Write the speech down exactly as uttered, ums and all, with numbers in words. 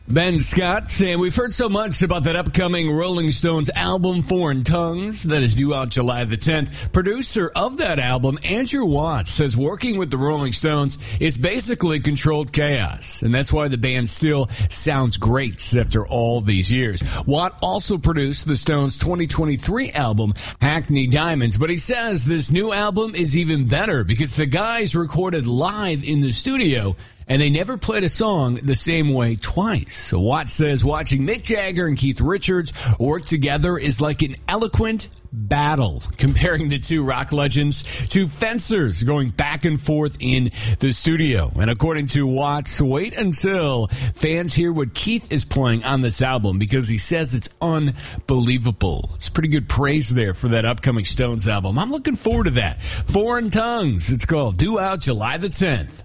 Ben Scott saying, we've heard so much about that upcoming Rolling Stones album, Foreign Tongues, that is due out July the tenth. Producer of that album, Andrew Watts, says working with the Rolling Stones is basically controlled chaos, and that's why the band still sounds great after all these years. Watt also produced the Stones' twenty twenty-three album, Hackney Diamonds, but he says this new album is even better because the guys recorded live in the studio, and they never played a song the same way twice. So Watts says watching Mick Jagger and Keith Richards work together is like an eloquent battle, comparing the two rock legends to fencers going back and forth in the studio. And according to Watts, wait until fans hear what Keith is playing on this album because he says it's unbelievable. It's pretty good praise there for that upcoming Stones album. I'm looking forward to that. Foreign Tongues, it's called, due out July the tenth.